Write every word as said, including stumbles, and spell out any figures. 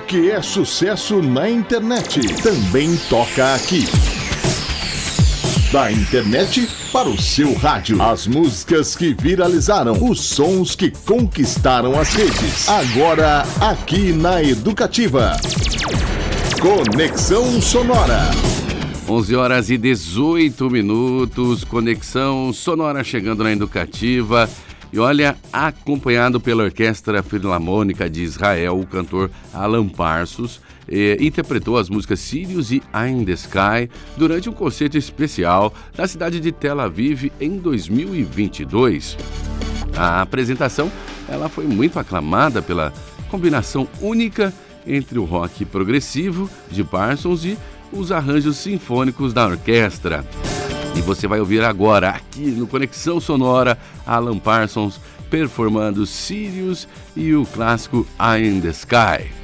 que é sucesso na internet também toca aqui. Da internet para o seu rádio. As músicas que viralizaram, os sons que conquistaram as redes. Agora, aqui na Educativa. Conexão Sonora. onze horas e dezoito minutos. Conexão Sonora chegando na Educativa. E olha, acompanhado pela Orquestra Filarmônica de Israel, o cantor Alan Parsons eh, interpretou as músicas Sirius e Eye in the Sky durante um concerto especial na cidade de Tel Aviv em dois mil e vinte e dois. A apresentação ela foi muito aclamada pela combinação única entre o rock progressivo de Parsons e os arranjos sinfônicos da orquestra. E você vai ouvir agora, aqui no Conexão Sonora, Alan Parsons performando Sirius e o clássico Eye in the Sky.